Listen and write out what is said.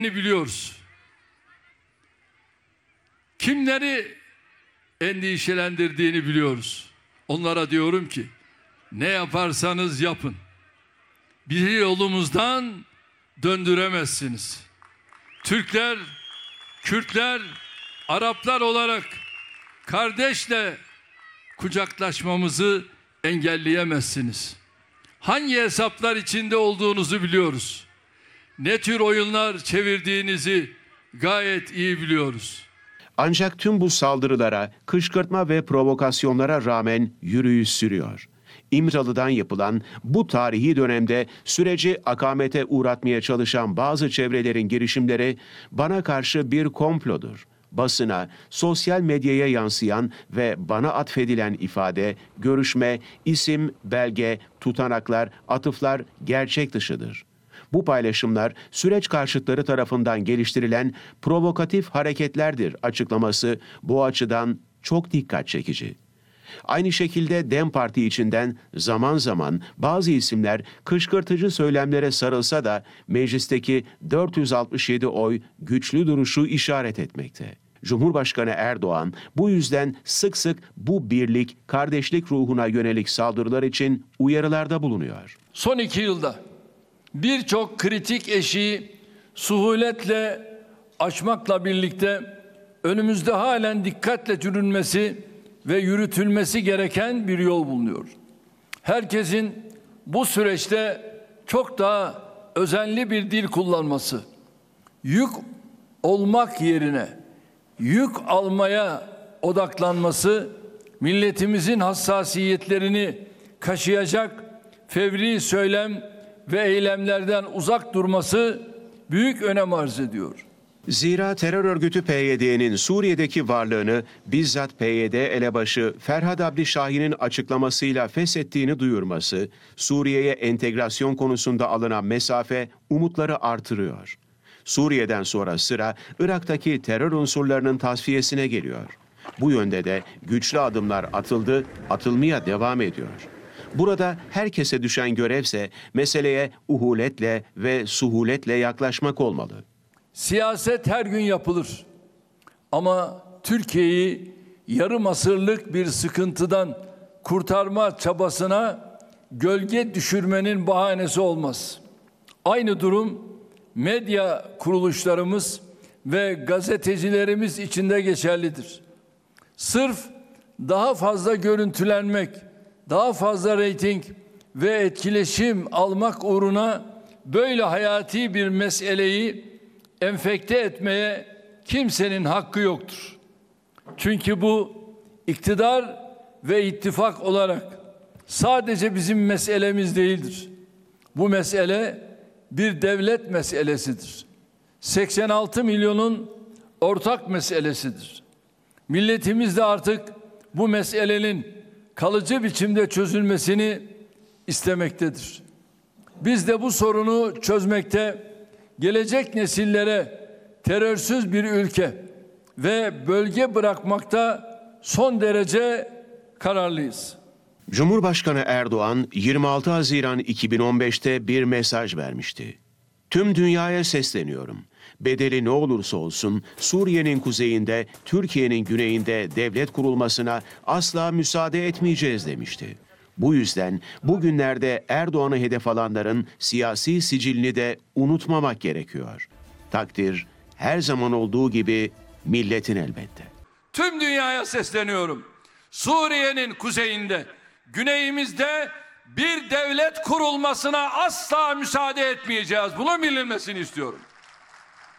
biliyoruz. Kimleri endişelendirdiğini biliyoruz. Onlara diyorum ki ne yaparsanız yapın, bizi yolumuzdan döndüremezsiniz. Türkler, Kürtler, Araplar olarak kardeşle kucaklaşmamızı engelleyemezsiniz. Hangi hesaplar içinde olduğunuzu biliyoruz. Ne tür oyunlar çevirdiğinizi gayet iyi biliyoruz. Ancak tüm bu saldırılara, kışkırtma ve provokasyonlara rağmen yürüyüş sürüyor. İmralı'dan yapılan bu tarihi dönemde süreci akamete uğratmaya çalışan bazı çevrelerin girişimleri bana karşı bir komplodur. Basına, sosyal medyaya yansıyan ve bana atfedilen ifade, görüşme, isim, belge, tutanaklar, atıflar gerçek dışıdır. Bu paylaşımlar süreç karşıtları tarafından geliştirilen provokatif hareketlerdir açıklaması bu açıdan çok dikkat çekici. Aynı şekilde DEM Parti içinden zaman zaman bazı isimler kışkırtıcı söylemlere sarılsa da meclisteki 467 oy güçlü duruşu işaret etmekte. Cumhurbaşkanı Erdoğan bu yüzden sık sık bu birlik, kardeşlik ruhuna yönelik saldırılar için uyarılarda bulunuyor. Son 2 yılda birçok kritik eşiği suhuletle aşmakla birlikte önümüzde halen dikkatle yürünmesi ve yürütülmesi gereken bir yol bulunuyor. Herkesin bu süreçte çok daha özenli bir dil kullanması, yük olmak yerine yük almaya odaklanması, milletimizin hassasiyetlerini kaşıyacak fevri söylem ve eylemlerden uzak durması büyük önem arz ediyor. Zira terör örgütü PYD'nin Suriye'deki varlığını bizzat PYD elebaşı Ferhat Abdi Şahin'in açıklamasıyla feshettiğini duyurması, Suriye'ye entegrasyon konusunda alınan mesafe umutları artırıyor. Suriye'den sonra sıra Irak'taki terör unsurlarının tasfiyesine geliyor. Bu yönde de güçlü adımlar atıldı, atılmaya devam ediyor. Burada herkese düşen görevse meseleye uhuletle ve suhuletle yaklaşmak olmalı. Siyaset her gün yapılır. Ama Türkiye'yi yarım asırlık bir sıkıntıdan kurtarma çabasına gölge düşürmenin bahanesi olmaz. Aynı durum medya kuruluşlarımız ve gazetecilerimiz için de geçerlidir. Sırf daha fazla görüntülenmek, daha fazla reyting ve etkileşim almak uğruna böyle hayati bir meseleyi enfekte etmeye kimsenin hakkı yoktur. Çünkü bu iktidar ve ittifak olarak sadece bizim meselemiz değildir. Bu mesele bir devlet meselesidir. 86 milyonun ortak meselesidir. Milletimiz de artık bu meselenin kalıcı biçimde çözülmesini istemektedir. Biz de bu sorunu çözmekte, gelecek nesillere terörsüz bir ülke ve bölge bırakmakta son derece kararlıyız. Cumhurbaşkanı Erdoğan 26 Haziran 2015'te bir mesaj vermişti. Tüm dünyaya sesleniyorum. Bedeli ne olursa olsun Suriye'nin kuzeyinde, Türkiye'nin güneyinde devlet kurulmasına asla müsaade etmeyeceğiz demişti. Bu yüzden bugünlerde Erdoğan'ı hedef alanların siyasi sicilini de unutmamak gerekiyor. Takdir her zaman olduğu gibi milletin elbette. Tüm dünyaya sesleniyorum. Suriye'nin kuzeyinde, güneyimizde bir devlet kurulmasına asla müsaade etmeyeceğiz. Bunun bilinmesini istiyorum.